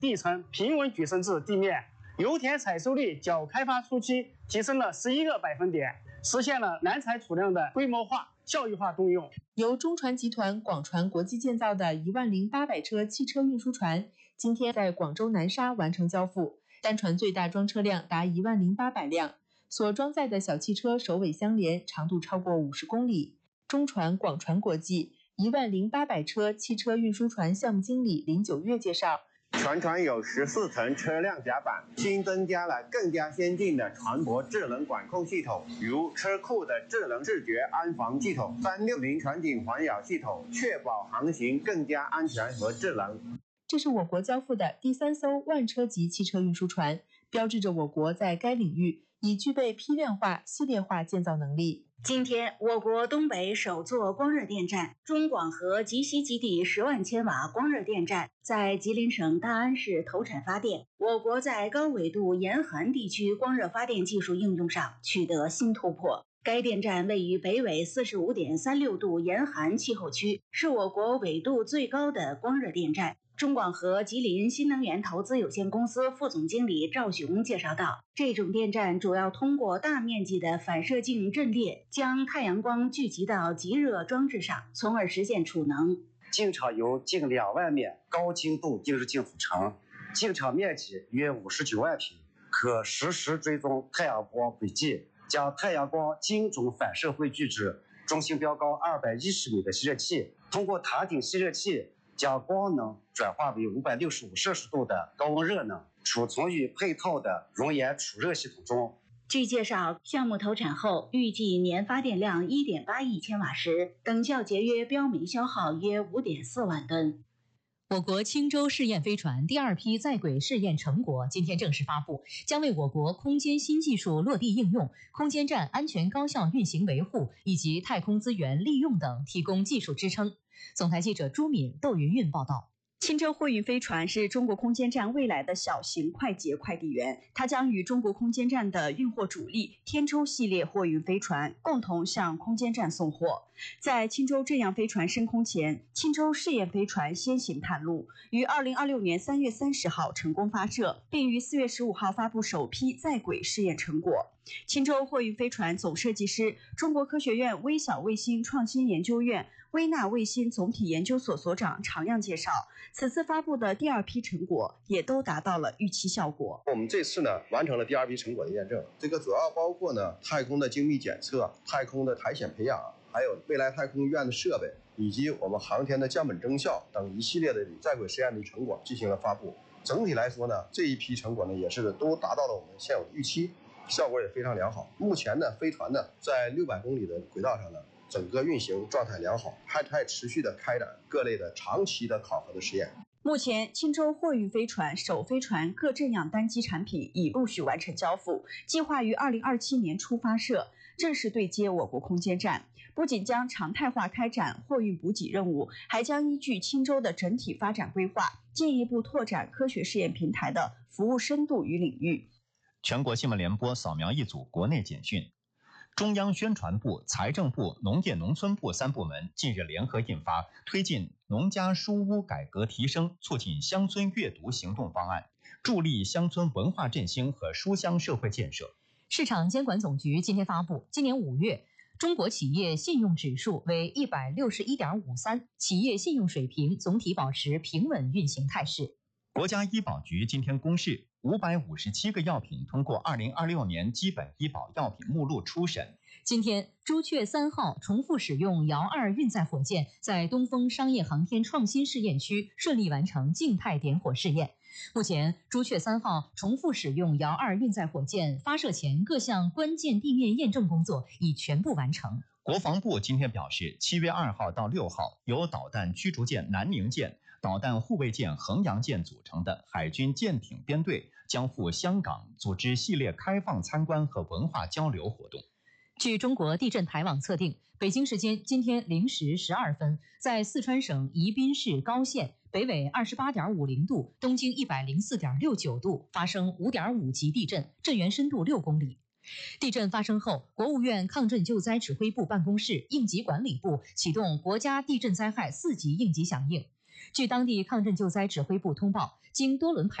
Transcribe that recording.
地层平稳举升至地面，油田采收率较开发初期提升了11个百分点，实现了难采储量的规模化、效益化动用。 由中船集团广船国际建造的10800车汽车运输船，今天在广州南沙完成交付，单船最大装车辆达10800辆，所装载的小汽车首尾相连，长度超过50公里。中船广船国际10800车汽车运输船项目经理林九月介绍， 全船有14层车辆甲板，新增加了更加先进的船舶智能管控系统，如车库的智能视觉安防系统、360全景环绕系统，确保航行更加安全和智能。 这是我国交付的第3艘万车级汽车运输船，标志着我国在该领域已具备批量化、系列化建造能力。 今天，我国东北首座光热电站中广核集息基地10万千瓦光热电站在吉林省大安市投产发电。我国在高纬度严寒地区光热发电技术应用上取得新突破。该电站位于北纬45.36度严寒气候区，是我国纬度最高的光热电站。中广核吉林新能源投资有限公司副总经理赵雄介绍道，这种电站主要通过大面积的反射镜阵列，将太阳光聚集到极热装置上，从而实现储能。 镜场由近2万面高精度定制镜组成，镜场面积约59万平，可实时追踪太阳光轨迹，将太阳光精准反射汇聚至中心标高210米的吸热器，通过塔顶吸热器将光能转化为565摄氏度的高温热能，储存于配套的熔岩储热系统中。 据介绍，项目投产后，预计年发电量1.8亿千瓦时，等效节约标煤消耗约5.4万吨。 我国青州试验飞船第2批在轨试验成果今天正式发布，将为我国空间新技术落地应用、空间站安全高效运行维护以及太空资源利用等提供技术支撑。总台记者朱敏、窦云云报道。 青州货运飞船是中国空间站未来的小型快捷快递员，它将与中国空间站的运货主力天舟系列货运飞船共同向空间站送货。在青州这样飞船升空前，青州试验飞船先行探路，于2026年3月30号成功发射，并于4月15号发布首批在轨试验成果。青州货运飞船总设计师、中国科学院微小卫星创新研究院微纳卫星总体研究所所长常亮介绍，此次发布的第2批成果也都达到了预期效果。 我们这次呢完成了第2批成果的验证，这个主要包括呢太空的精密检测、太空的苔藓培养，还有未来太空院的设备，以及我们航天的降本增效等一系列的在轨实验的成果进行了发布。整体来说呢，这一批成果呢也是都达到了我们现有的预期，效果也非常良好。目前呢，飞船呢在600公里的轨道上呢，整个运行状态良好，还持续的开展各类的长期的考核的实验。 目前，青州货运飞船、首飞船各阵样单机产品已陆续完成交付，计划于2027年初发射，正式对接我国空间站。不仅将常态化开展货运补给任务，还将依据青州的整体发展规划，进一步拓展科学试验平台的服务深度与领域。 全国新闻联播扫描一组国内简讯。中央宣传部、财政部、农业农村部3部门近日联合印发推进农家书屋改革提升、促进乡村阅读行动方案，助力乡村文化振兴和书香社会建设。 市场监管总局今天发布，今年5月中国企业信用指数为161.53，企业信用水平总体保持平稳运行态势。 国家医保局今天公示557个药品通过2026年基本医保药品目录初审。 今天，朱雀3号重复使用遥2运载火箭在东风商业航天创新试验区顺利完成静态点火试验。目前，朱雀3号重复使用遥2运载火箭发射前各项关键地面验证工作已全部完成。 国防部今天表示，7月2号到6号，由导弹驱逐舰南宁舰、导弹护卫舰衡阳舰组成的海军舰艇编队将赴香港组织系列开放参观和文化交流活动。 据中国地震台网测定，北京时间今天0时12分，在四川省宜宾市高县北纬28.50度、东经104.69度发生5.5级地震，震源深度6公里。地震发生后，国务院抗震救灾指挥部办公室应急管理部启动国家地震灾害4级应急响应。 据当地抗震救灾指挥部通报，经多轮排